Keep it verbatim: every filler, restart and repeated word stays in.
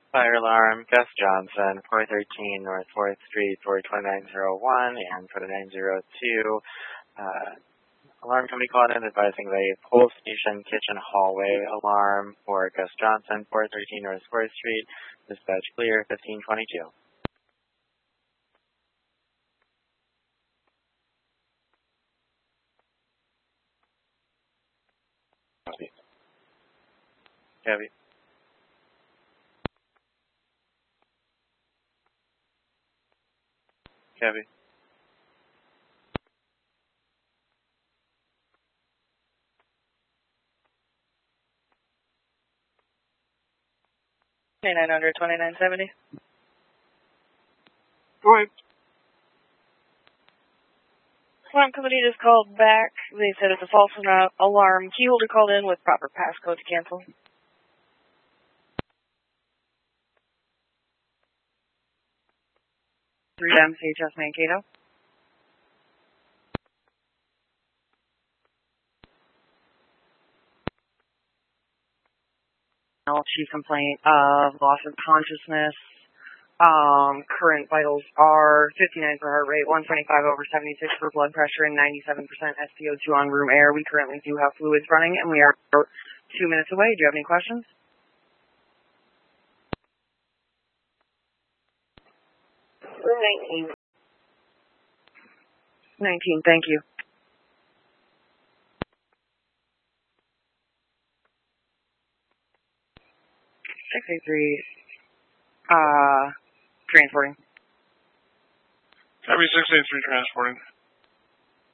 Fire alarm, Gus Johnson, four thirteen North fourth Street, for twenty-nine oh one and twenty-nine oh two. Uh, alarm company called in advising the Pole Station Kitchen Hallway alarm for Gus Johnson, four thirteen North fourth Street. Dispatch clear, fifteen twenty-two. Copy. Copy. Copy. twenty-nine hundred, twenty-nine seventy. Right. Alarm company just called back. They said it's a false alarm. Key holder called in with proper passcode to cancel. three M C H S Mankato. Chief complaint of loss of consciousness. Um, current vitals are fifty-nine for heart rate, one twenty-five over seventy-six for blood pressure, and ninety-seven percent S P O two on room air. We currently do have fluids running, and we are two minutes away. Do you have any questions? Room nineteen. nineteen, thank you. six eight three, uh, transporting. Copy six eight three transporting.